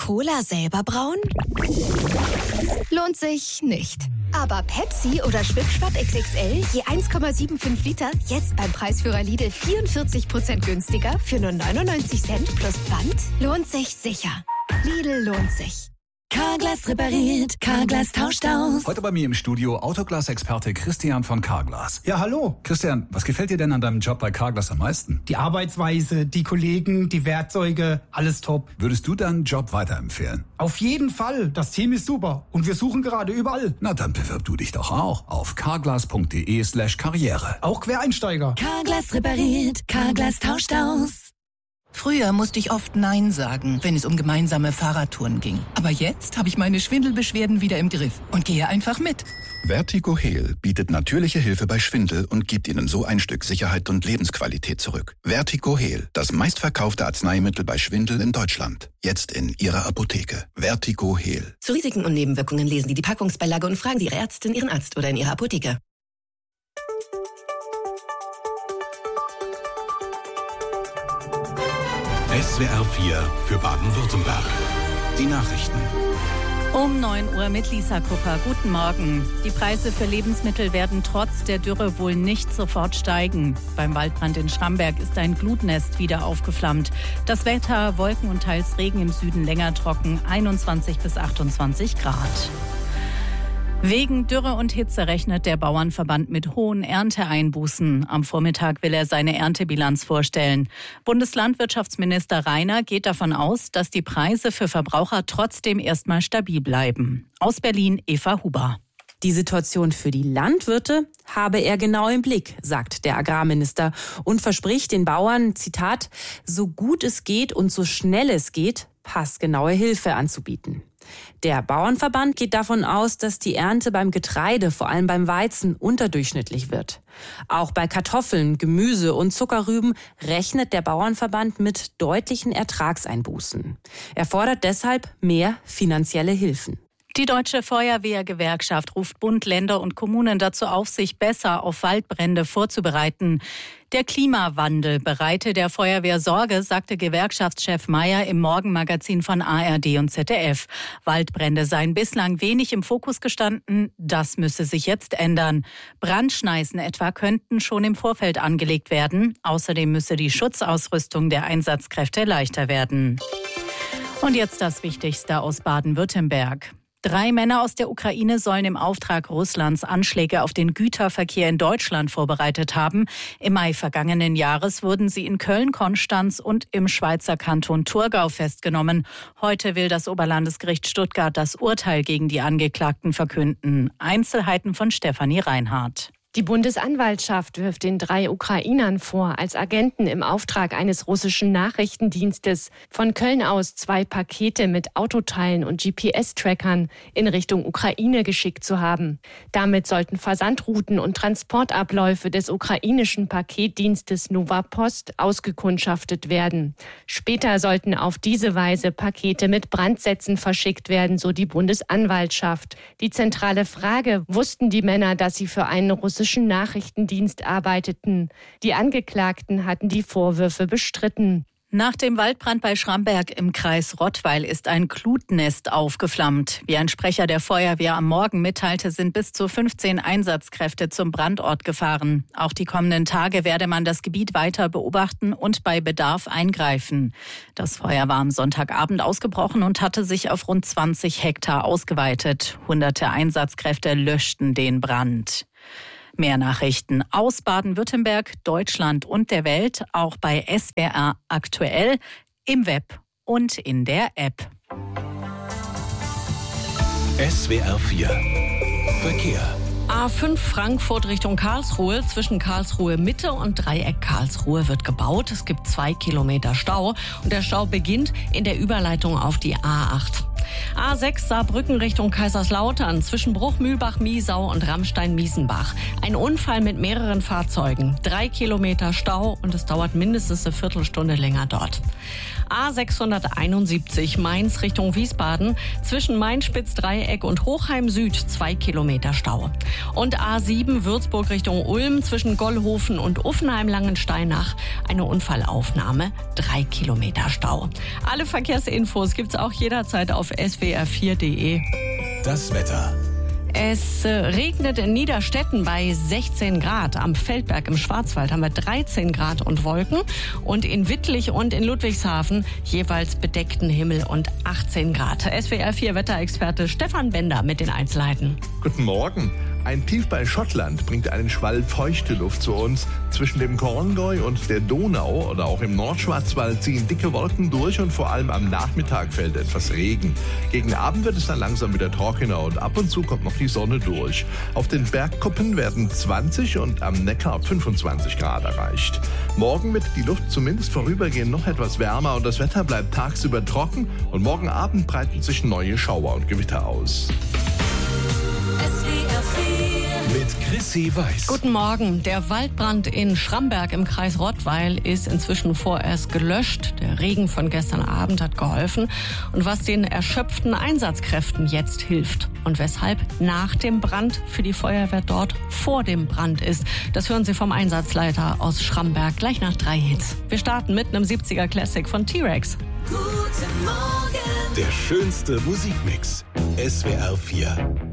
Cola selber brauen? Lohnt sich nicht. Aber Pepsi oder Schwipschwapp XXL je 1,75 Liter jetzt beim Preisführer Lidl 44% günstiger für nur 99 Cent plus Pfand? Lohnt sich sicher. Lidl lohnt sich. Carglass repariert, Carglass tauscht aus. Heute bei mir im Studio Autoglas-Experte Christian von Carglass. Ja, hallo. Christian, was gefällt dir denn an deinem Job bei Carglass am meisten? Die Arbeitsweise, die Kollegen, die Werkzeuge, alles top. Würdest du deinen Job weiterempfehlen? Auf jeden Fall. Das Team ist super. Und wir suchen gerade überall. Na, dann bewirb du dich doch auch auf carglass.de/karriere. Auch Quereinsteiger. Carglass repariert, Carglass tauscht aus. Früher musste ich oft Nein sagen, wenn es um gemeinsame Fahrradtouren ging. Aber jetzt habe ich meine Schwindelbeschwerden wieder im Griff und gehe einfach mit. Vertigo Heal bietet natürliche Hilfe bei Schwindel und gibt Ihnen so ein Stück Sicherheit und Lebensqualität zurück. Vertigo Heal, das meistverkaufte Arzneimittel bei Schwindel in Deutschland. Jetzt in Ihrer Apotheke. Vertigo Heal. Zu Risiken und Nebenwirkungen lesen Sie die Packungsbeilage und fragen Sie Ihre Ärztin, Ihren Arzt oder in Ihrer Apotheke. SWR 4 für Baden-Württemberg. Die Nachrichten. Um 9 Uhr mit Lisa Kupper. Guten Morgen. Die Preise für Lebensmittel werden trotz der Dürre wohl nicht sofort steigen. Beim Waldbrand in Schramberg ist ein Glutnest wieder aufgeflammt. Das Wetter, Wolken und teils Regen im Süden länger trocken, 21 bis 28 Grad. Wegen Dürre und Hitze rechnet der Bauernverband mit hohen Ernteeinbußen. Am Vormittag will er seine Erntebilanz vorstellen. Bundeslandwirtschaftsminister Rainer geht davon aus, dass die Preise für Verbraucher trotzdem erstmal stabil bleiben. Aus Berlin Eva Huber. Die Situation für die Landwirte habe er genau im Blick, sagt der Agrarminister und verspricht den Bauern, Zitat, so gut es geht und so schnell es geht, passgenaue Hilfe anzubieten. Der Bauernverband geht davon aus, dass die Ernte beim Getreide, vor allem beim Weizen, unterdurchschnittlich wird. Auch bei Kartoffeln, Gemüse und Zuckerrüben rechnet der Bauernverband mit deutlichen Ertragseinbußen. Er fordert deshalb mehr finanzielle Hilfen. Die Deutsche Feuerwehrgewerkschaft ruft Bund, Länder und Kommunen dazu auf, sich besser auf Waldbrände vorzubereiten. Der Klimawandel bereite der Feuerwehr Sorge, sagte Gewerkschaftschef Mayer im Morgenmagazin von ARD und ZDF. Waldbrände seien bislang wenig im Fokus gestanden, das müsse sich jetzt ändern. Brandschneisen etwa könnten schon im Vorfeld angelegt werden. Außerdem müsse die Schutzausrüstung der Einsatzkräfte leichter werden. Und jetzt das Wichtigste aus Baden-Württemberg. 3 Männer aus der Ukraine sollen im Auftrag Russlands Anschläge auf den Güterverkehr in Deutschland vorbereitet haben. Im Mai vergangenen Jahres wurden sie in Köln, Konstanz und im Schweizer Kanton Thurgau festgenommen. Heute will das Oberlandesgericht Stuttgart das Urteil gegen die Angeklagten verkünden. Einzelheiten von Stefanie Reinhardt. Die Bundesanwaltschaft wirft den 3 Ukrainern vor, als Agenten im Auftrag eines russischen Nachrichtendienstes von Köln aus 2 Pakete mit Autoteilen und GPS-Trackern in Richtung Ukraine geschickt zu haben. Damit sollten Versandrouten und Transportabläufe des ukrainischen Paketdienstes Nova Post ausgekundschaftet werden. Später sollten auf diese Weise Pakete mit Brandsätzen verschickt werden, so die Bundesanwaltschaft. Die zentrale Frage: Wussten die Männer, dass sie für einen russischen Nachrichtendienst arbeiteten? Die Angeklagten hatten die Vorwürfe bestritten. Nach dem Waldbrand bei Schramberg im Kreis Rottweil ist ein Glutnest aufgeflammt. Wie ein Sprecher der Feuerwehr am Morgen mitteilte, sind bis zu 15 Einsatzkräfte zum Brandort gefahren. Auch die kommenden Tage werde man das Gebiet weiter beobachten und bei Bedarf eingreifen. Das Feuer war am Sonntagabend ausgebrochen und hatte sich auf rund 20 Hektar ausgeweitet. Hunderte Einsatzkräfte löschten den Brand. Mehr Nachrichten aus Baden-Württemberg, Deutschland und der Welt, auch bei SWR aktuell, im Web und in der App. SWR 4 Verkehr. A5 Frankfurt Richtung Karlsruhe. Zwischen Karlsruhe Mitte und Dreieck Karlsruhe wird gebaut. Es gibt 2 Kilometer Stau und der Stau beginnt in der Überleitung auf die A8. A6 Saarbrücken Richtung Kaiserslautern zwischen Bruchmühlbach-Miesau und Rammstein-Miesenbach. Ein Unfall mit mehreren Fahrzeugen. 3 Kilometer Stau und es dauert mindestens eine Viertelstunde länger dort. A671 Mainz Richtung Wiesbaden zwischen Main-Spitz-Dreieck und Hochheim Süd 2 Kilometer Stau. Und A7 Würzburg Richtung Ulm zwischen Gollhofen und Uffenheim-Langensteinach eine Unfallaufnahme, 3 Kilometer Stau. Alle Verkehrsinfos gibt's auch jederzeit auf swr4.de. Das Wetter. Es regnet in Niederstetten bei 16 Grad. Am Feldberg im Schwarzwald haben wir 13 Grad und Wolken. Und in Wittlich und in Ludwigshafen jeweils bedeckten Himmel und 18 Grad. SWR4 Wetterexperte Stefan Bender mit den Einzelheiten. Guten Morgen. Ein Tief bei Schottland bringt einen Schwall feuchte Luft zu uns. Zwischen dem Corngoy und der Donau oder auch im Nordschwarzwald ziehen dicke Wolken durch und vor allem am Nachmittag fällt etwas Regen. Gegen Abend wird es dann langsam wieder trockener und ab und zu kommt noch die Sonne durch. Auf den Bergkuppen werden 20 und am Neckar 25 Grad erreicht. Morgen wird die Luft zumindest vorübergehend noch etwas wärmer und das Wetter bleibt tagsüber trocken und morgen Abend breiten sich neue Schauer und Gewitter aus. Mit Chrissy Weiß. Guten Morgen. Der Waldbrand in Schramberg im Kreis Rottweil ist inzwischen vorerst gelöscht. Der Regen von gestern Abend hat geholfen. Und was den erschöpften Einsatzkräften jetzt hilft und weshalb nach dem Brand für die Feuerwehr dort vor dem Brand ist, das hören Sie vom Einsatzleiter aus Schramberg gleich nach 3 Hits. Wir starten mit einem 70er Classic von T-Rex. Guten Morgen. Der schönste Musikmix. SWR4.